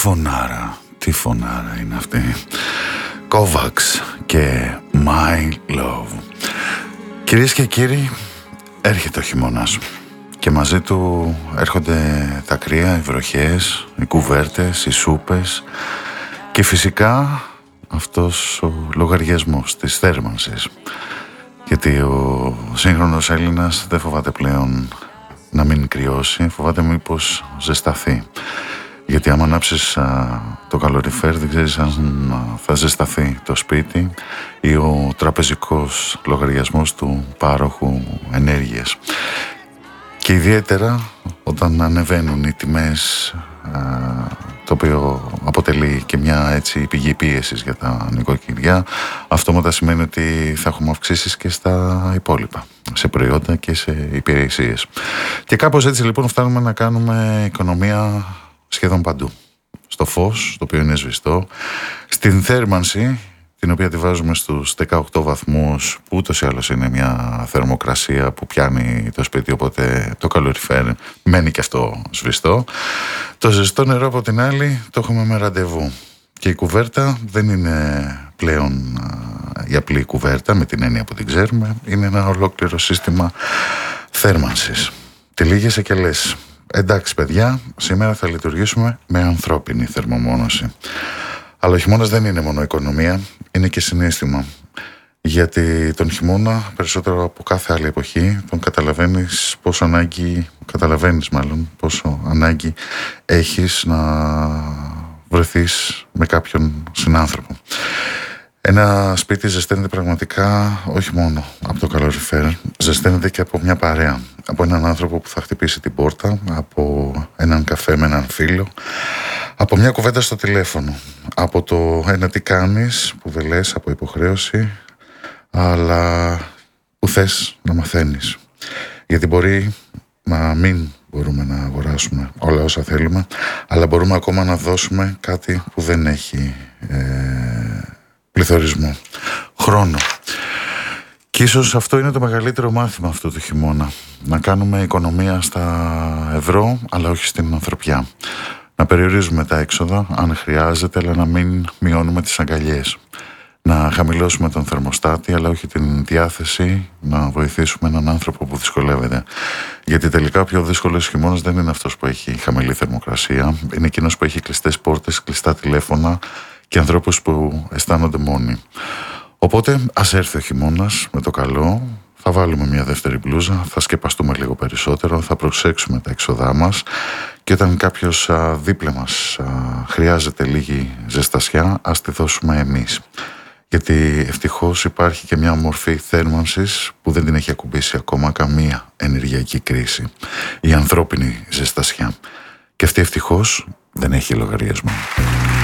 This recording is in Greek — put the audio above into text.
τι φωνάρα είναι αυτή. Kovacs και My Love. Κυρίες και κύριοι, έρχεται ο χειμώνας και μαζί του έρχονται τα κρύα, οι βροχές, οι κουβέρτες, οι σούπες και φυσικά αυτός ο λογαριασμός της θέρμανσης. Γιατί ο σύγχρονος Έλληνας δεν φοβάται πλέον να μην κρυώσει, φοβάται μήπως ζεσταθεί. Γιατί άμα ανάψεις το καλοριφέρ δεν ξέρεις αν θα ζεσταθεί το σπίτι ή ο τραπεζικός λογαριασμός του πάροχου ενέργειας. Και ιδιαίτερα όταν ανεβαίνουν οι τιμές, το οποίο αποτελεί και μια έτσι πηγή πίεσης για τα νοικοκυριά, αυτόματα σημαίνει ότι θα έχουμε αυξήσεις και στα υπόλοιπα, σε προϊόντα και σε υπηρεσίες. Και κάπως έτσι λοιπόν φτάνουμε να κάνουμε οικονομία σχεδόν παντού. Στο φως, το οποίο είναι σβηστό, στην θέρμανση, την οποία τη βάζουμε στους 18 βαθμούς, που ούτως ή άλλως είναι μια θερμοκρασία που πιάνει το σπίτι, οπότε το καλοριφέρ μένει και αυτό σβηστό. Το ζεστό νερό από την άλλη το έχουμε με ραντεβού. Και η κουβέρτα δεν είναι πλέον η απλή κουβέρτα με την έννοια που την ξέρουμε, είναι ένα ολόκληρο σύστημα θέρμανσης. Τυλίγεσαι και λες, εντάξει παιδιά, σήμερα θα λειτουργήσουμε με ανθρώπινη θερμομόνωση. Αλλά ο χειμώνας δεν είναι μόνο οικονομία, είναι και συναίσθημα. Γιατί τον χειμώνα, περισσότερο από κάθε άλλη εποχή, τον καταλαβαίνεις πόσο ανάγκη έχεις να βρεθείς με κάποιον συνάνθρωπο. Ένα σπίτι ζεσταίνεται πραγματικά όχι μόνο από το καλοριφέρ, ζεσταίνεται και από μια παρέα. Από έναν άνθρωπο που θα χτυπήσει την πόρτα, από έναν καφέ με έναν φίλο, από μια κουβέντα στο τηλέφωνο, από το ένα τι κάνεις που δεν λες από υποχρέωση, αλλά που θες να μαθαίνεις. Γιατί μπορεί να μην μπορούμε να αγοράσουμε όλα όσα θέλουμε, αλλά μπορούμε ακόμα να δώσουμε κάτι που δεν έχει πληθωρισμό. Χρόνο. Και ίσως αυτό είναι το μεγαλύτερο μάθημα αυτού του χειμώνα. Να κάνουμε οικονομία στα ευρώ, αλλά όχι στην ανθρωπιά. Να περιορίζουμε τα έξοδα, αν χρειάζεται, αλλά να μην μειώνουμε τις αγκαλιές. Να χαμηλώσουμε τον θερμοστάτη, αλλά όχι την διάθεση να βοηθήσουμε έναν άνθρωπο που δυσκολεύεται. Γιατί τελικά ο πιο δύσκολος χειμώνας δεν είναι αυτός που έχει χαμηλή θερμοκρασία, είναι εκείνος που έχει κλειστές πόρτες, κλειστά τηλέφωνα και ανθρώπους που αισθάνονται μόνοι. Οπότε ας έρθει ο χειμώνας με το καλό, θα βάλουμε μια δεύτερη μπλούζα, θα σκεπαστούμε λίγο περισσότερο, θα προσέξουμε τα έξοδά μας και όταν κάποιος δίπλα μας χρειάζεται λίγη ζεστασιά, ας τη δώσουμε εμείς. Γιατί ευτυχώς υπάρχει και μια μορφή θέρμανσης που δεν την έχει ακουμπήσει ακόμα καμία ενεργειακή κρίση. Η ανθρώπινη ζεστασιά. Και αυτή ευτυχώς δεν έχει λογαριασμό.